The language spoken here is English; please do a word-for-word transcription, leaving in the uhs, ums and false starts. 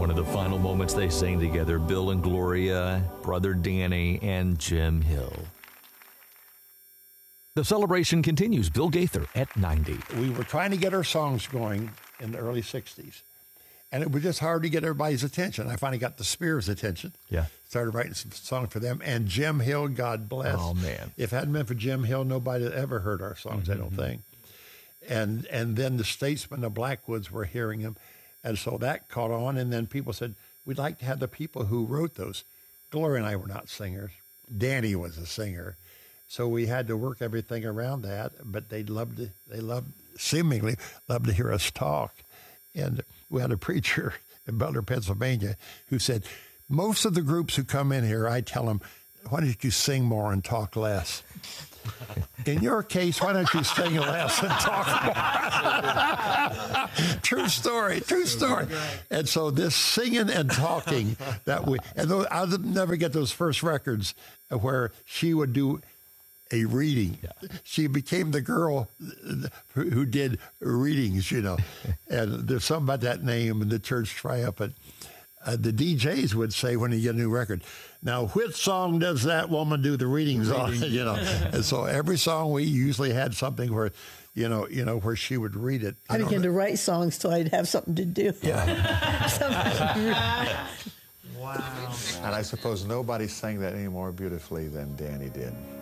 one of the final moments they sang together, Bill and Gloria, brother Danny, and Jim Hill. The celebration continues. Bill Gaither at ninety. We were trying to get our songs going in the early sixties, and it was just hard to get everybody's attention. I finally got the Spears' attention. Yeah. Started writing some songs for them. And Jim Hill, God bless. Oh, man. If it hadn't been for Jim Hill, nobody had ever heard our songs, mm-hmm. I don't think. And and then the Statesmen, the Blackwoods were hearing them. And so that caught on. And then people said, we'd like to have the people who wrote those. Gloria and I were not singers. Danny was a singer. So we had to work everything around that, but they loved to, they loved, seemingly loved to hear us talk. And we had a preacher in Butler, Pennsylvania, who said, most of the groups who come in here, I tell them, why don't you sing more and talk less? In your case, why don't you sing less and talk more? True story, true story. And so this singing and talking that we, and those, I'll never get those first records where she would do a reading. Yeah. She became the girl who did readings, you know. And there's something about that name in the church triumphant. Uh, the D Js would say when you get a new record, now which song does that woman do the readings on? You know. And so every song we usually had something where, you know, you know, where she would read it. I began to write songs till I'd have something to do. Yeah. Wow. And I suppose nobody sang that any more beautifully than Danny did.